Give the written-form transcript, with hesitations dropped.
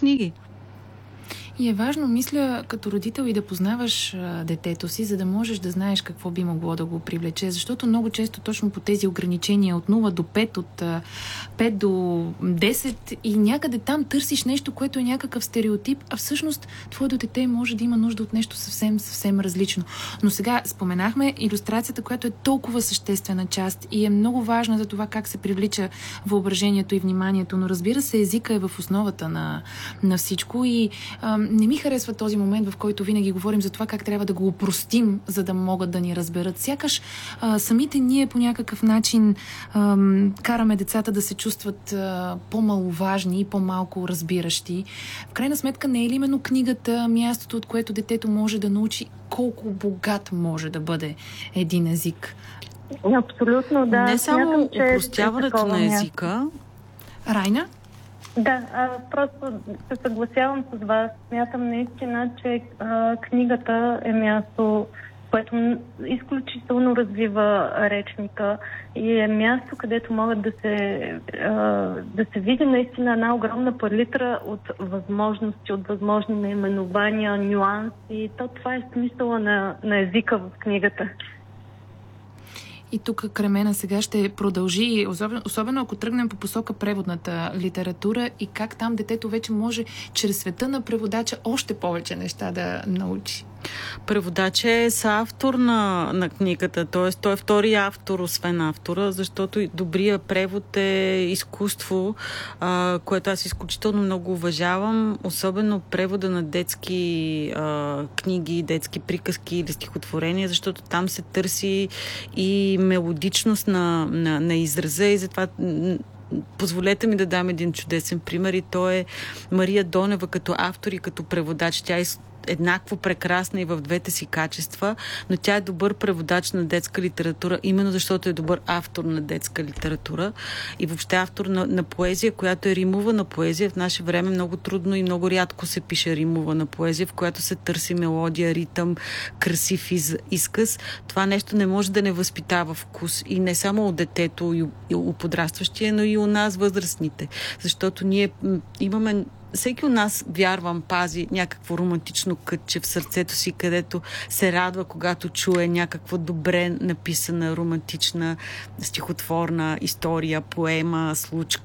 книги. И е важно, мисля, като родител и да познаваш детето си, за да можеш да знаеш какво би могло да го привлече. Защото много често точно по тези ограничения от 0 до 5, от 5 до 10 и някъде там търсиш нещо, което е някакъв стереотип, а всъщност твоето дете може да има нужда от нещо съвсем различно. Но сега споменахме илюстрацията, която е толкова съществена част и е много важна за това как се привлича въображението и вниманието, но разбира се, езика е в основата на всичко и не ми харесва този момент, в който винаги говорим за това как трябва да го опростим, за да могат да ни разберат. Сякаш самите ние по някакъв начин караме децата да се чувстват по-маловажни и по-малко разбиращи. В крайна сметка не е ли именно книгата мястото, от което детето може да научи колко богат може да бъде един език? Абсолютно, да. Не само опростяването на езика. Райна? Да, просто се съгласявам с вас. Смятам наистина, че книгата е място, което изключително развива речника и е място, където могат да се види наистина една огромна палитра от възможности, от възможни наименования, нюанси. Това е смисъла на езика в книгата. И тук Кремена сега ще продължи, особено ако тръгнем по посока преводната литература и как там детето вече може чрез света на преводача още повече неща да научи. Преводач е съавтор на книгата, т.е. той е втори автор, освен автора, защото добрият превод е изкуство, което аз изключително много уважавам, особено превода на детски книги, детски приказки или стихотворения, защото там се търси и мелодичност на израза и затова позволете ми да дам един чудесен пример и то е Мария Донева като автор и като преводач. Тя е еднакво прекрасна и в двете си качества, но тя е добър преводач на детска литература, именно защото е добър автор на детска литература и въобще автор на поезия, която е римувана поезия. В наше време много трудно и много рядко се пише римувана поезия, в която се търси мелодия, ритъм, красив изказ. Това нещо не може да не възпитава вкус и не само у детето и у подрастващия, но и у нас, възрастните. Защото ние имаме всеки от нас, вярвам, пази някакво романтично кътче в сърцето си, където се радва, когато чуе някаква добре написана, романтична, стихотворна история, поема, случка,